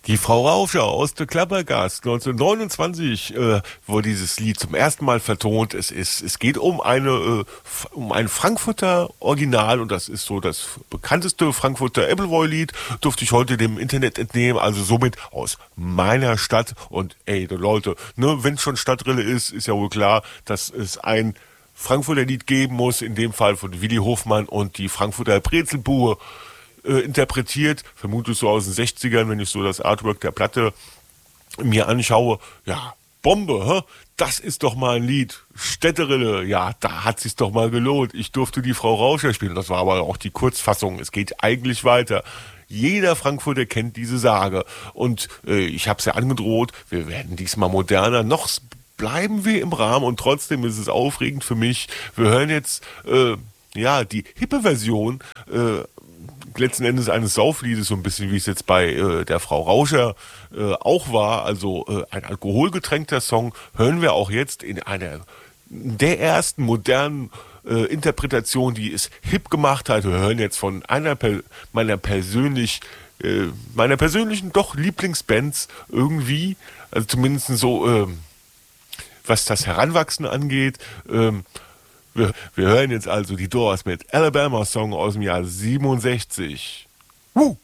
Die Frau Rauscher aus der Klappergast 1929 wurde dieses Lied zum ersten Mal vertont. Es geht um ein Frankfurter Original und das ist so das bekannteste Frankfurter Appleboy-Lied. Durfte ich heute dem Internet entnehmen, also somit aus meiner Stadt. Und ey, die Leute, ne, wenn es schon Stadtrille ist ja wohl klar, dass es ein Frankfurter Lied geben muss, in dem Fall von Willi Hofmann und die Frankfurter Brezelbude interpretiert, vermutlich so aus den 60ern, wenn ich so das Artwork der Platte mir anschaue. Ja, Bombe, hä? Das ist doch mal ein Lied. Städterille, ja, da hat sich's doch mal gelohnt. Ich durfte die Frau Rauscher spielen. Das war aber auch die Kurzfassung. Es geht eigentlich weiter. Jeder Frankfurter kennt diese Sage. Und ich habe es ja angedroht, wir werden diesmal moderner. Noch bleiben wir im Rahmen und trotzdem ist es aufregend für mich. Wir hören jetzt die hippe Version letzten Endes eines Saufliedes, so ein bisschen wie es jetzt bei der Frau Rauscher auch war, also ein alkoholgetränkter Song, hören wir auch jetzt in einer der ersten modernen Interpretation, die es hip gemacht hat. Wir hören jetzt von meiner persönlichen doch Lieblingsbands irgendwie, also zumindest so, was das Heranwachsen angeht. Wir hören jetzt also die Doors mit Alabama Song aus dem Jahr 67. Woo!